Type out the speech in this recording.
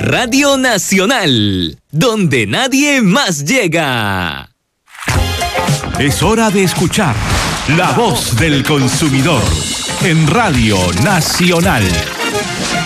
Radio Nacional, donde nadie más llega. Es hora de escuchar la voz del consumidor en Radio Nacional.